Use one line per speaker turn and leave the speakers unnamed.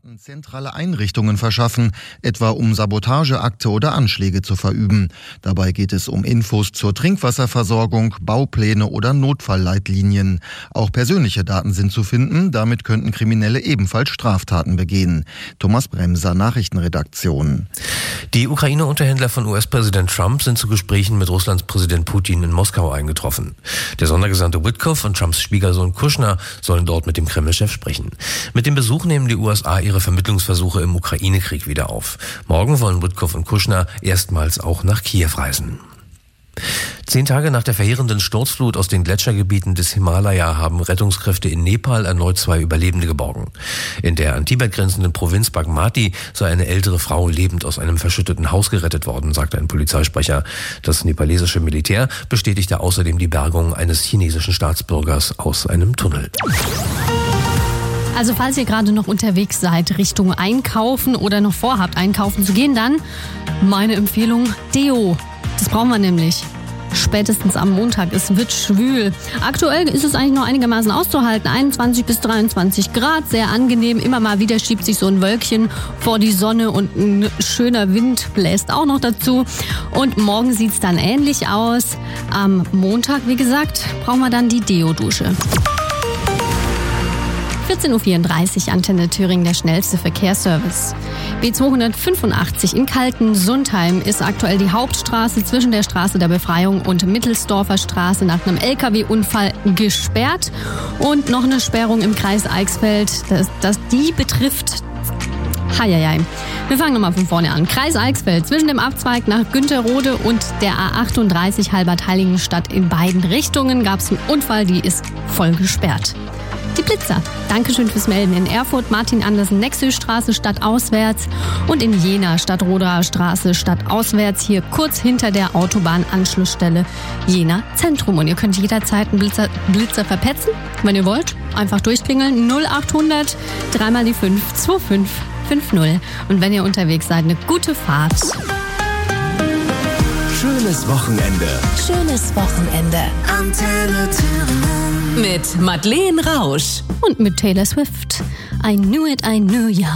Daten zentrale Einrichtungen verschaffen, etwa um Sabotageakte oder Anschläge zu verüben. Dabei geht es um Infos zur Trinkwasserversorgung, Baupläne oder Notfallleitlinien. Auch persönliche Daten sind zu finden, damit könnten Kriminelle ebenfalls Straftaten begehen. Thomas Bremser, Nachrichtenredaktion.
Die Ukraine-Unterhändler von US-Präsident Trump sind zu Gesprächen mit Russlands Präsident Putin in Moskau eingetroffen. Der Sondergesandte Witkoff und Trumps Schwiegersohn Kushner sollen dort mit dem Kreml-Chef sprechen. Mit dem Besuch nehmen die USA ihre Vermittlungsversuche im Ukraine-Krieg wieder auf. Morgen wollen Witkoff und Kushner erstmals auch nach Kiew reisen. 10 Tage nach der verheerenden Sturzflut aus den Gletschergebieten des Himalaya haben Rettungskräfte in Nepal erneut 2 Überlebende geborgen. In der an Tibet grenzenden Provinz Bagmati sei eine ältere Frau lebend aus einem verschütteten Haus gerettet worden, sagte ein Polizeisprecher. Das nepalesische Militär bestätigte außerdem die Bergung eines chinesischen Staatsbürgers aus einem Tunnel.
Also falls ihr gerade noch unterwegs seid, Richtung Einkaufen oder noch vorhabt, einkaufen zu gehen, dann meine Empfehlung, Deo. Das brauchen wir nämlich. Spätestens am Montag. Es wird schwül. Aktuell ist es eigentlich noch einigermaßen auszuhalten. 21 bis 23 Grad, sehr angenehm. Immer mal wieder schiebt sich so ein Wölkchen vor die Sonne und ein schöner Wind bläst auch noch dazu. Und morgen sieht es dann ähnlich aus. Am Montag, wie gesagt, brauchen wir dann die Deo-Dusche. 14.34 Uhr, Antenne Thüringen, der schnellste Verkehrsservice. B285 in Kalten-Sundheim ist aktuell die Hauptstraße zwischen der Straße der Befreiung und Mittelsdorfer Straße nach einem LKW-Unfall gesperrt. Und noch eine Sperrung im Kreis Eichsfeld, die betrifft... Wir fangen nochmal von vorne an. Kreis Eichsfeld, zwischen dem Abzweig nach Günterrode und der A38 Halbert-Heiligenstadt in beiden Richtungen gab es einen Unfall, die ist voll gesperrt. Die Blitzer. Dankeschön fürs Melden. In Erfurt Martin-Andersen-Nexö-Straße stadtauswärts und in Jena Stadtroderer Straße stadtauswärts, hier kurz hinter der Autobahnanschlussstelle Jena Zentrum. Und ihr könnt jederzeit einen Blitzer verpetzen, wenn ihr wollt. Einfach durchklingeln 0800 3 mal die 5 2550. Und wenn ihr unterwegs seid, eine gute Fahrt.
Schönes Wochenende.
Schönes Wochenende.
Antenne Thüringen.
Mit Madeleine Rausch.
Und mit Taylor Swift. I knew it, I knew ya.